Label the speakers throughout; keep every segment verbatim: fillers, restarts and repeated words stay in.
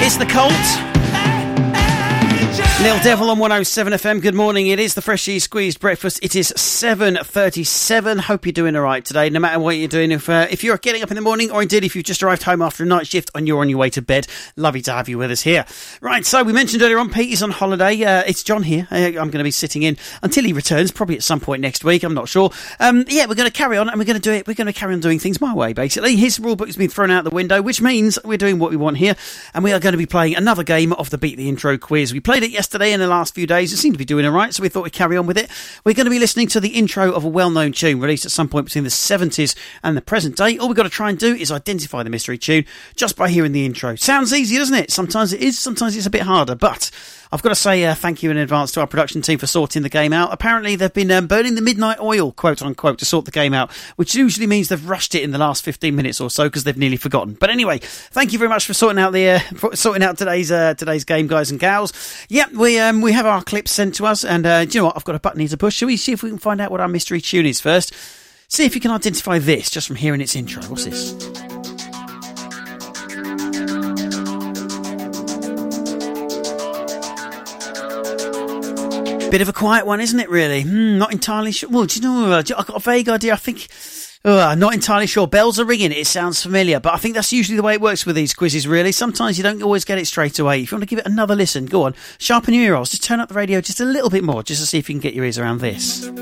Speaker 1: is The Cult. Little Devil on one oh seven F M. Good morning. It is the Freshly Squeezed Breakfast. It is seven thirty-seven. Hope you're doing all right today, no matter what you're doing. If uh, if you're getting up in the morning, or indeed if you've just arrived home after a night shift and you're on your way to bed, lovely to have you with us here. Right, so we mentioned earlier on, Pete is on holiday. Uh, it's John here. Uh, I'm going to be sitting in until he returns, probably at some point next week. I'm not sure. Um, yeah, we're going to carry on, and we're going to do it. We're going to carry on doing things my way, basically. His rule book has been thrown out the window, which means we're doing what we want here, and we are going to be playing another game of the Beat the Intro quiz. We played it yesterday in the last few days. It seemed to be doing all right, so we thought we'd carry on with it. We're going to be listening to the intro of a well-known tune released at some point between the seventies and the present day. All we've got to try and do is identify the mystery tune just by hearing the intro. Sounds easy, doesn't it? Sometimes it is, sometimes it's a bit harder, but I've got to say uh, thank you in advance to our production team for sorting the game out. Apparently they've been um, burning the midnight oil, quote unquote, to sort the game out, which usually means they've rushed it in the last fifteen minutes or so because they've nearly forgotten. But anyway, thank you very much for sorting out the uh, for sorting out today's uh, today's game, guys and gals. Yeah, we um, we have our clips sent to us, and uh, do you know what? I've got a button here to push. Shall we see if we can find out what our mystery tune is first? See if you can identify this just from hearing its intro. What's this? Bit of a quiet one, isn't it, really? Hmm, not entirely sure. Well, do you know, I've got a vague idea. I think, uh, not entirely sure. Bells are ringing. It sounds familiar, but I think that's usually the way it works with these quizzes, really. Sometimes you don't always get it straight away. If you want to give it another listen, go on. Sharpen your ear holes. Just turn up the radio just a little bit more, just to see if you can get your ears around this.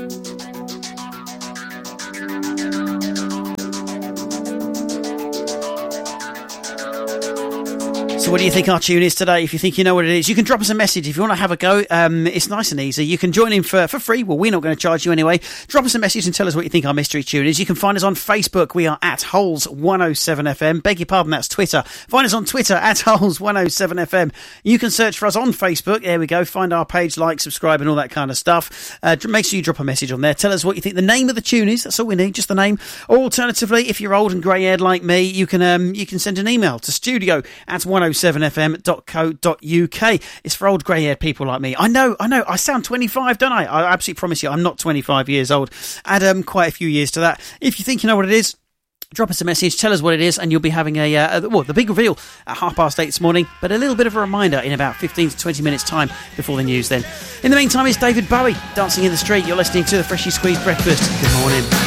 Speaker 1: So what do you think our tune is today? If you think you know what it is, you can drop us a message. If you want to have a go, um, it's nice and easy. You can join in for, for free. Well, we're not going to charge you anyway. Drop us a message and tell us what you think our mystery tune is. You can find us on Facebook. We are at Holes one oh seven F M. Beg your pardon, that's Twitter. Find us on Twitter at Holes one oh seven F M. You can search for us on Facebook. There we go. Find our page, like, subscribe and all that kind of stuff. Uh, make sure you drop a message on there. Tell us what you think the name of the tune is. That's all we need, just the name. Or alternatively, if you're old and grey-haired like me, you can um, you can send an email to studio at one oh seven f m dot co dot u k. It's for old grey-haired people like me. I know, I know, I sound twenty-five, don't I? I absolutely promise you, I'm not twenty-five years old. Add um, quite a few years to that. If you think you know what it is, drop us a message, tell us what it is, and you'll be having a, uh, a well, the big reveal at half past eight this morning, but a little bit of a reminder in about fifteen to twenty minutes time before the news then. In the meantime, it's David Bowie, Dancing in the Street. You're listening to the Freshly Squeezed Breakfast. Good morning.